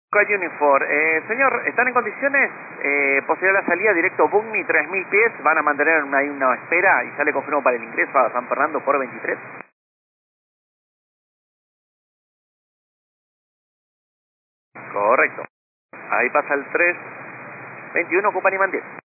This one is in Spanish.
Unifor, señor, ¿están en condiciones? Posterior a la salida directo Bugni, 3000 pies, van a mantener ahí una espera y ya le confirmo para el ingreso a San Fernando por 23. Correcto. Ahí pasa el 321, Company Man 10.